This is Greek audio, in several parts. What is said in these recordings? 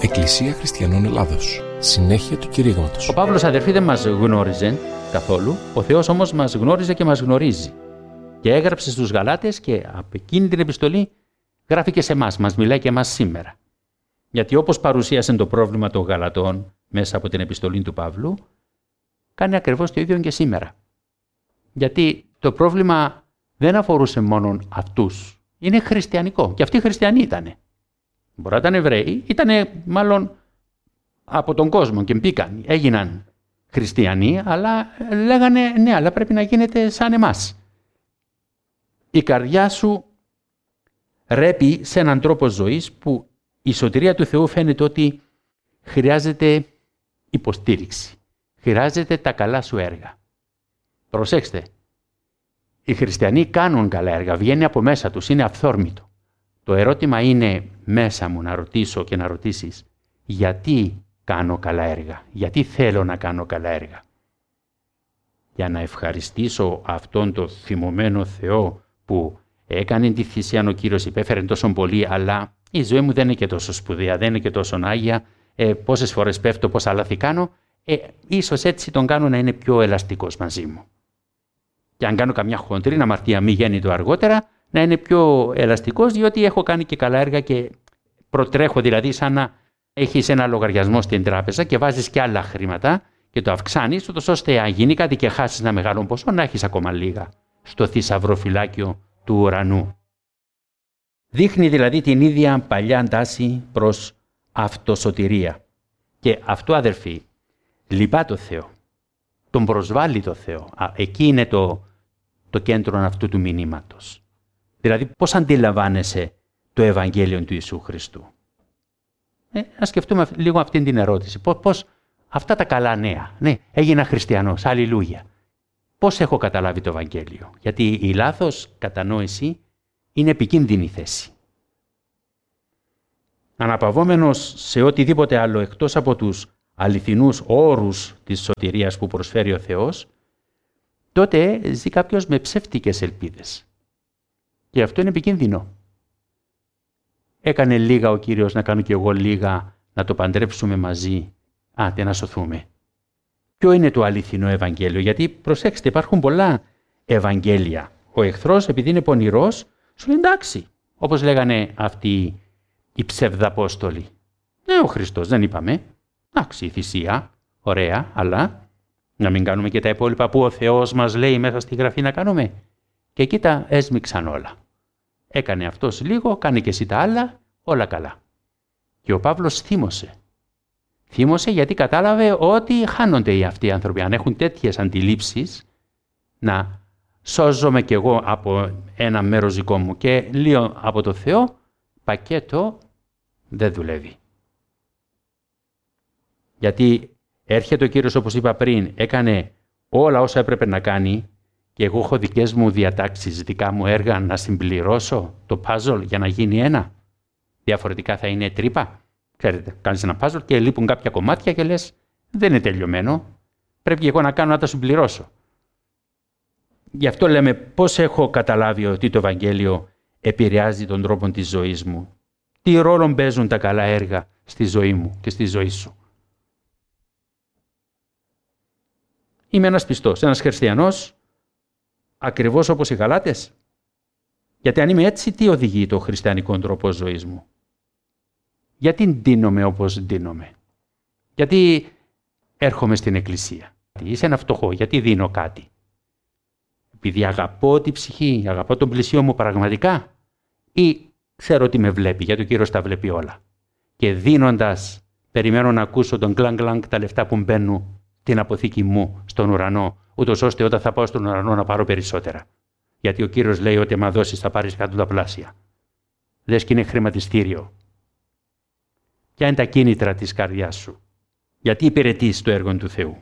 Εκκλησία Χριστιανών Ελλάδος. Συνέχεια του κηρύγματος. Ο Παύλος, αδερφοί, δεν μας γνώριζε καθόλου. Ο Θεός όμως μας γνώριζε και μας γνωρίζει. Και έγραψε στους Γαλάτες και από εκείνη την επιστολή γράφει και σε εμάς. Μας μιλάει και εμάς σήμερα. Γιατί όπως παρουσίασε το πρόβλημα των Γαλατών μέσα από την επιστολή του Παύλου, κάνει ακριβώς το ίδιο και σήμερα. Γιατί το πρόβλημα δεν αφορούσε μόνο αυτούς. Είναι χριστιανικό. Και αυτοί χριστιανοί ήτανε. Μπορεί να ήταν Εβραίοι, ήτανε μάλλον από τον κόσμο και μπήκαν, έγιναν χριστιανοί, αλλά λέγανε ναι, αλλά πρέπει να γίνεται σαν εμάς. Η καρδιά σου ρέπει σε έναν τρόπο ζωής που η σωτηρία του Θεού φαίνεται ότι χρειάζεται υποστήριξη. Χρειάζεται τα καλά σου έργα. Προσέξτε, οι χριστιανοί κάνουν καλά έργα, βγαίνει από μέσα τους, είναι αυθόρμητο. Το ερώτημα είναι μέσα μου να ρωτήσω και να ρωτήσεις γιατί κάνω καλά έργα, γιατί θέλω να κάνω καλά έργα. Για να ευχαριστήσω αυτόν τον θυμωμένο Θεό που έκανε τη θυσία ο Κύριος, υπέφερε τόσο πολύ, αλλά η ζωή μου δεν είναι και τόσο σπουδαία, δεν είναι και τόσο άγια, πόσες φορές πέφτω, πόσα λάθη κάνω, ίσως έτσι τον κάνω να είναι πιο ελαστικός μαζί μου. Και αν κάνω καμιά χοντρή αμαρτία, μη γίνει το αργότερα, να είναι πιο ελαστικός, διότι έχω κάνει και καλά έργα και προτρέχω, δηλαδή σαν να έχεις ένα λογαριασμό στην τράπεζα και βάζεις και άλλα χρήματα και το αυξάνεις, ώστε αν γίνει κάτι και χάσεις ένα μεγάλο ποσό, να έχεις ακόμα λίγα στο θησαυροφυλάκιο του ουρανού. Δείχνει δηλαδή την ίδια παλιά τάση προς αυτοσωτηρία. Και αυτό, αδερφοί, λυπά το Θεό. Τον προσβάλλει το Θεό. Εκεί είναι το κέντρο αυτού του μηνύματος. Δηλαδή, πώς αντιλαμβάνεσαι το Ευαγγέλιο του Ιησού Χριστού. Ας σκεφτούμε λίγο αυτή την ερώτηση. Πώς αυτά τα καλά νέα. Ναι, έγινα χριστιανός, αλληλούια. Πώς έχω καταλάβει το Ευαγγέλιο. Γιατί η λάθος κατανόηση είναι επικίνδυνη θέση. Αναπαυόμενος σε οτιδήποτε άλλο εκτός από τους αληθινούς όρους της σωτηρίας που προσφέρει ο Θεός, τότε ζει κάποιος με ψεύτικες ελπίδες. Και αυτό είναι επικίνδυνο. Έκανε λίγα ο Κύριος, να κάνω κι εγώ λίγα, να το παντρέψουμε μαζί, άντε να σωθούμε. Ποιο είναι το αληθινό Ευαγγέλιο? Γιατί προσέξτε, υπάρχουν πολλά Ευαγγέλια. Ο εχθρός, επειδή είναι πονηρός, σου λέει εντάξει, όπως λέγανε αυτοί οι ψευδαπόστολοι. Ναι, ο Χριστός δεν είπαμε. Εντάξει, η θυσία, ωραία, αλλά να μην κάνουμε και τα υπόλοιπα που ο Θεός μας λέει μέσα στη Γραφή να κάνουμε. Και εκεί τα έσμιξαν όλα. Έκανε αυτός λίγο, κάνε και εσύ τα άλλα, όλα καλά. Και ο Παύλος θύμωσε. Θύμωσε γιατί κατάλαβε ότι χάνονται οι αυτοί οι άνθρωποι. Αν έχουν τέτοιες αντιλήψεις, να σώζομαι κι εγώ από ένα μέρος δικό μου και λίγο από το Θεό, πακέτο δεν δουλεύει. Γιατί έρχεται ο Κύριος, όπως είπα πριν, έκανε όλα όσα έπρεπε να κάνει και εγώ έχω δικές μου διατάξεις, δικά μου έργα να συμπληρώσω το puzzle για να γίνει ένα. Διαφορετικά θα είναι τρύπα. Ξέρετε, κάνεις ένα puzzle και λείπουν κάποια κομμάτια και λες δεν είναι τελειωμένο. Πρέπει και εγώ να κάνω να τα συμπληρώσω. Γι' αυτό λέμε πώς έχω καταλάβει ότι το Ευαγγέλιο επηρεάζει τον τρόπο της ζωής μου. Τι ρόλο παίζουν τα καλά έργα στη ζωή μου και στη ζωή σου. Είμαι ένας πιστός, ένας χριστιανός, ακριβώς όπως οι Γαλάτες. Γιατί αν είμαι έτσι, τι οδηγεί το χριστιανικό τρόπο ζωής μου? Γιατί ντύνομαι όπως ντύνομαι? Γιατί έρχομαι στην εκκλησία? Είσαι ένα φτωχό, γιατί δίνω κάτι? Επειδή αγαπώ τη ψυχή, αγαπώ τον πλησίο μου πραγματικά, ή ξέρω ότι με βλέπει, γιατί ο Κύριος τα βλέπει όλα. Και δίνοντας, περιμένω να ακούσω τον κλανγκ-κλανγκ τα λεφτά που μπαίνουν την αποθήκη μου στον ουρανό, ούτως ώστε όταν θα πάω στον ουρανό να πάρω περισσότερα. Γιατί ο Κύριος λέει ότι άμα δώσεις θα πάρεις εκατονταπλάσια. Δες και είναι χρηματιστήριο. Ποια είναι τα κίνητρα της καρδιάς σου? Γιατί υπηρετείς το έργο του Θεού?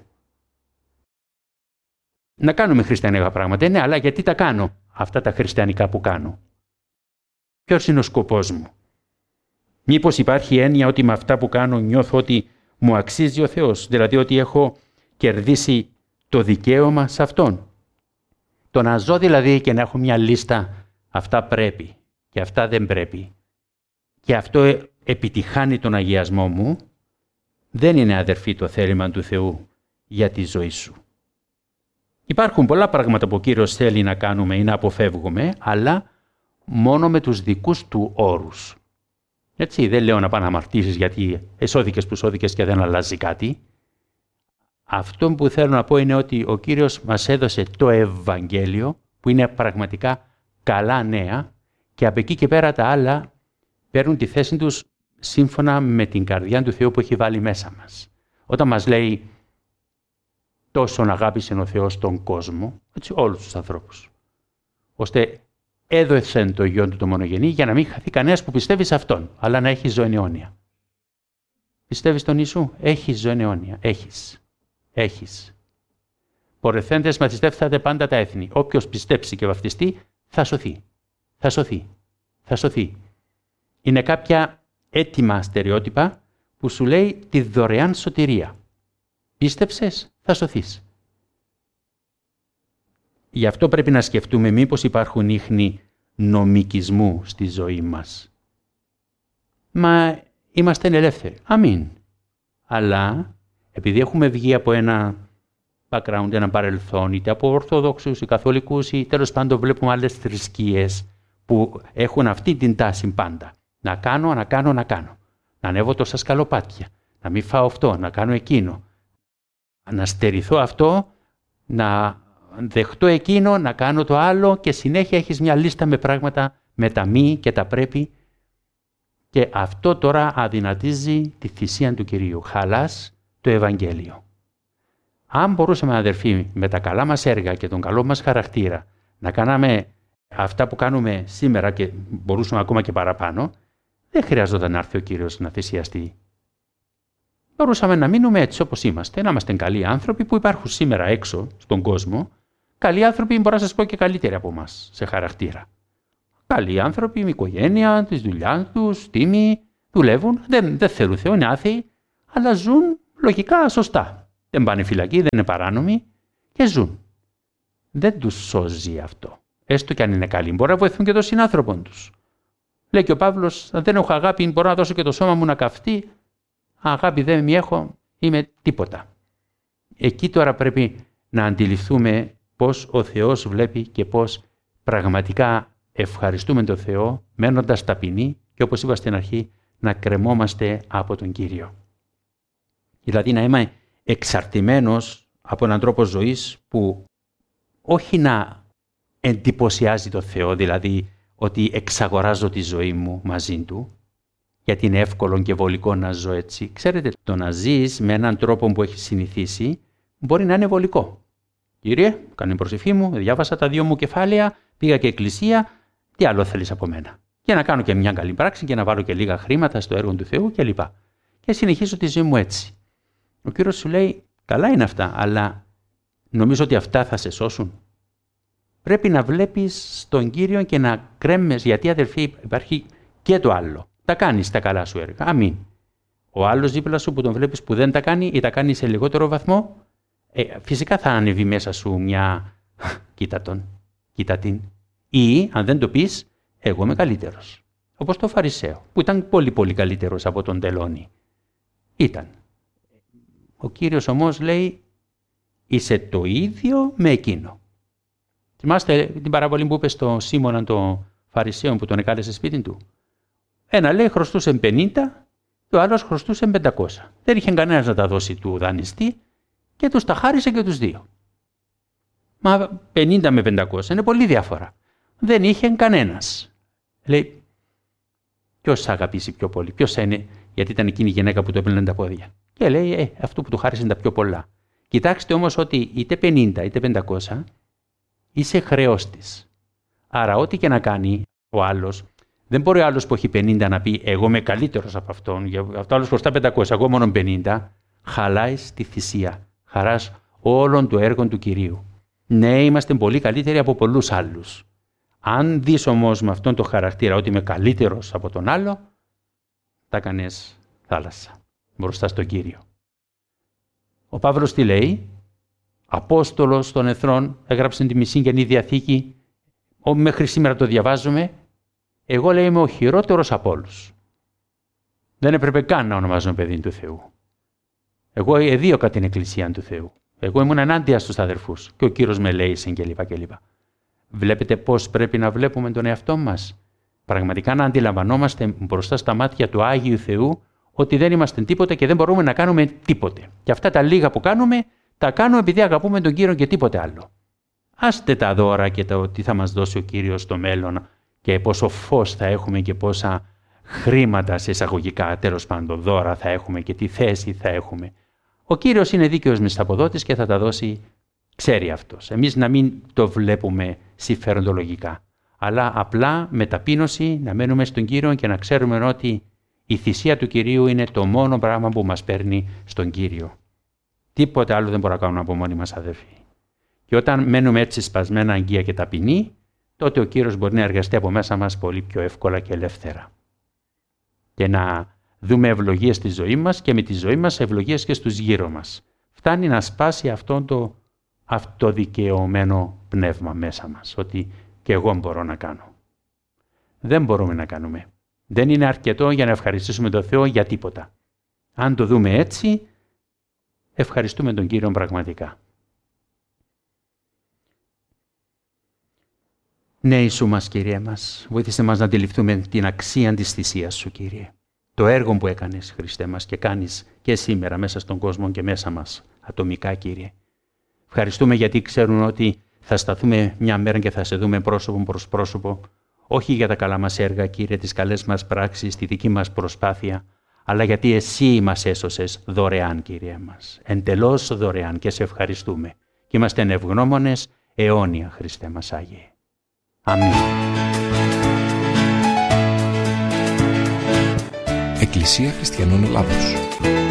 Να κάνουμε χριστιανικά πράγματα, ναι, αλλά γιατί τα κάνω αυτά τα χριστιανικά που κάνω? Ποιος είναι ο σκοπός μου? Μήπως υπάρχει έννοια ότι με αυτά που κάνω νιώθω ότι μου αξίζει ο Θεός, δηλαδή ότι έχω κερδίσει το δικαίωμα σε Αυτόν? Το να ζω δηλαδή και να έχω μια λίστα, αυτά πρέπει και αυτά δεν πρέπει, και αυτό επιτυχάνει τον αγιασμό μου, δεν είναι, αδερφοί, το θέλημα του Θεού για τη ζωή σου. Υπάρχουν πολλά πράγματα που ο Κύριος θέλει να κάνουμε ή να αποφεύγουμε, αλλά μόνο με τους δικούς του όρους. Έτσι, δεν λέω να πάνε να αμαρτήσεις γιατί εσώδικες που σώδικες και δεν αλλάζει κάτι. Αυτό που θέλω να πω είναι ότι ο Κύριος μας έδωσε το Ευαγγέλιο, που είναι πραγματικά καλά νέα, και από εκεί και πέρα τα άλλα παίρνουν τη θέση τους σύμφωνα με την καρδιά του Θεού που έχει βάλει μέσα μας. Όταν μας λέει τόσον αγάπησε ο Θεός τον κόσμο, έτσι, όλους τους ανθρώπους, ώστε έδωσε το Υιόν του το μονογενή για να μην χαθεί κανένας που πιστεύει σε Αυτόν, αλλά να έχει ζωή αιώνια. Πιστεύεις στον Ιησού? Έχεις ζωή αιώνια. Έχεις. Πορευθέντες μαθηστεύσατε πάντα τα έθνη. Όποιος πιστέψει και βαφτιστεί θα σωθεί. Είναι κάποια έτοιμα στερεότυπα που σου λέει τη δωρεάν σωτηρία. Πίστεψες, θα σωθείς. Γι' αυτό πρέπει να σκεφτούμε μήπως υπάρχουν ίχνη νομικισμού στη ζωή μας. Μα είμαστε ελεύθεροι. Αμήν. Αλλά επειδή έχουμε βγει από ένα background, ένα παρελθόν, είτε από Ορθόδοξους ή Καθολικούς ή τέλος πάντων βλέπουμε άλλες θρησκείες που έχουν αυτή την τάση πάντα. Να κάνω. Να ανέβω τόσα σκαλοπάτια. Να μην φάω αυτό, να κάνω εκείνο. Να στερηθώ αυτό, να δεχτώ εκείνο, να κάνω το άλλο και συνέχεια έχεις μια λίστα με πράγματα, με τα μη και τα πρέπει. Και αυτό τώρα αδυνατίζει τη θυσία του Κυρίου. Χαλάς το Ευαγγέλιο. Αν μπορούσαμε, αδερφοί, με τα καλά μας έργα και τον καλό μας χαρακτήρα να κάναμε αυτά που κάνουμε σήμερα και μπορούσαμε ακόμα και παραπάνω, δεν χρειαζόταν να έρθει ο Κύριος να θυσιαστεί. Μπορούσαμε να μείνουμε έτσι όπως είμαστε, να είμαστε καλοί άνθρωποι που υπάρχουν σήμερα έξω στον κόσμο. Καλοί άνθρωποι, μπορώ να σας πω, και καλύτεροι από εμάς σε χαρακτήρα. Καλοί άνθρωποι με οικογένεια, τη δουλειά τους, τίμοι, δουλεύουν, δεν θέλουν Θεό, είναι άθεοι, αλλά ζουν λογικά σωστά. Δεν πάνε φυλακή, δεν είναι παράνομοι και ζουν. Δεν τους σώζει αυτό. Έστω και αν είναι καλοί, μπορεί να βοηθούν και τον συνάνθρωπο τους. Λέει και ο Παύλος, αν δεν έχω αγάπη, μπορώ να δώσω και το σώμα μου να καυτεί. Αγάπη δεν μη έχω, είμαι τίποτα. Εκεί τώρα πρέπει να αντιληφθούμε πώς ο Θεός βλέπει και πώς πραγματικά ευχαριστούμε τον Θεό, μένοντας ταπεινοί και όπως είπα στην αρχή, να κρεμόμαστε από τον Κύριο. Δηλαδή να είμαι εξαρτημένος από έναν τρόπο ζωής που όχι να εντυπωσιάζει τον Θεό, δηλαδή ότι εξαγοράζω τη ζωή μου μαζί Του, γιατί είναι εύκολο και βολικό να ζω έτσι. Ξέρετε, το να ζεις με έναν τρόπο που έχει συνηθίσει μπορεί να είναι βολικό. Κύριε, κάνω προσευχή μου, διάβασα τα 2 μου κεφάλαια, πήγα και εκκλησία, τι άλλο θέλεις από μένα? Και να κάνω και μια καλή πράξη και να βάλω και λίγα χρήματα στο έργο του Θεού κλπ. Και συνεχίζω τη ζωή μου έτσι. Ο Κύριος σου λέει, καλά είναι αυτά, αλλά νομίζω ότι αυτά θα σε σώσουν? Πρέπει να βλέπεις στον Κύριο και να κρέμες, γιατί αδερφοί υπάρχει και το άλλο. Τα κάνεις τα καλά σου έργα. Αμήν. Ο άλλος δίπλα σου που τον βλέπεις που δεν τα κάνει ή τα κάνει σε λιγότερο βαθμό, φυσικά θα ανεβεί μέσα σου μια κοίτα τον, κοίτα την. Ή αν δεν το πεις, εγώ είμαι καλύτερος. Όπως το Φαρισαίο, που ήταν πολύ πολύ καλύτερος από τον τελώνη. Ήταν. Ο Κύριος όμως λέει, είσαι το ίδιο με εκείνο. Θυμάστε την παραβολή που είπε στο Σίμωνα το Φαρισαίο που τον εκάλεσε σπίτι του? Ένα λέει χρωστούσε 50 και ο άλλος χρωστούσε 500. Δεν είχε κανένας να τα δώσει του δανειστή και τους τα χάρισε και τους δύο. Μα 50 με 500 είναι πολύ διαφορά. Δεν είχε κανένας. Λέει, ποιος θα αγαπήσει πιο πολύ, ποιος είναι, γιατί ήταν εκείνη η γυναίκα που του έπαιρνε τα πόδια. Και λέει, αυτό που του χάρισε είναι τα πιο πολλά. Κοιτάξτε όμως ότι είτε 50 είτε 500 είσαι χρέος της. Άρα ό,τι και να κάνει ο άλλος, δεν μπορεί ο άλλος που έχει 50 να πει εγώ είμαι καλύτερος από αυτόν, αυτό άλλος χρωστά 500, εγώ μόνο 50. Χαλάει τη θυσία, χαράς όλων των έργων του Κυρίου. Ναι, είμαστε πολύ καλύτεροι από πολλούς άλλους. Αν δεις όμως με αυτόν τον χαρακτήρα ότι είμαι καλύτερος από τον άλλο, θα κάνεις θάλασσα μπροστά στον Κύριο. Ο Παύλος τι λέει? Απόστολος των εθνών, έγραψε τη μισή Καινή Διαθήκη, μέχρι σήμερα το διαβάζουμε. Εγώ λέει είμαι ο χειρότερος από όλους. Δεν έπρεπε καν να ονομάζομαι παιδί του Θεού. Εγώ εδίωκα την Εκκλησία του Θεού. Εγώ ήμουν ενάντια στους αδερφούς και ο Κύριος με λέησε κλπ. Βλέπετε πώς πρέπει να βλέπουμε τον εαυτό μας. Πραγματικά να αντιλαμβανόμαστε μπροστά στα μάτια του Άγιου Θεού ότι δεν είμαστε τίποτε και δεν μπορούμε να κάνουμε τίποτε. Και αυτά τα λίγα που κάνουμε, τα κάνουμε επειδή αγαπούμε τον Κύριο και τίποτε άλλο. Άστε τα δώρα και το τι θα μας δώσει ο Κύριος στο μέλλον και πόσο φως θα έχουμε και πόσα χρήματα σε εισαγωγικά, τέλος πάντων, δώρα θα έχουμε και τι θέση θα έχουμε. Ο Κύριος είναι δίκαιος μισθαποδότης και θα τα δώσει, ξέρει αυτός. Εμείς να μην το βλέπουμε συμφεροντολογικά, αλλά απλά με ταπείνωση να μένουμε στον Κύριο και να ξέρουμε ότι η θυσία του Κυρίου είναι το μόνο πράγμα που μας παίρνει στον Κύριο. Τίποτε άλλο δεν μπορούμε να κάνουμε από μόνοι μας, αδερφοί. Και όταν μένουμε έτσι σπασμένα, αγγεία και ταπεινοί, τότε ο Κύριος μπορεί να εργαστεί από μέσα μας πολύ πιο εύκολα και ελεύθερα. Και να δούμε ευλογίες στη ζωή μας και με τη ζωή μας ευλογίες και στους γύρω μας. Φτάνει να σπάσει αυτό το αυτοδικαιωμένο πνεύμα μέσα μας, ότι και εγώ μπορώ να κάνω. Δεν μπορούμε να κάνουμε. Δεν είναι αρκετό για να ευχαριστήσουμε τον Θεό για τίποτα. Αν το δούμε έτσι, ευχαριστούμε τον Κύριο πραγματικά. Ναι, Ιησού μας, Κύριε μας, βοήθησε μας να αντιληφθούμε την αξία της θυσίας Σου, Κύριε. Το έργο που έκανες, Χριστέ μας, και κάνεις και σήμερα μέσα στον κόσμο και μέσα μας, ατομικά, Κύριε. Ευχαριστούμε γιατί ξέρουν ότι θα σταθούμε μια μέρα και θα σε δούμε πρόσωπο προς πρόσωπο, όχι για τα καλά μας έργα, Κύριε, τις καλές μας πράξεις, τη δική μας προσπάθεια, αλλά γιατί Εσύ μας έσωσες δωρεάν, Κύριε μας. Εντελώς δωρεάν και σε ευχαριστούμε. Και είμαστε ευγνώμονες αιώνια, Χριστέ μας Άγιε. Αμήν. Εκκλησία Χριστιανών Ελλάδος.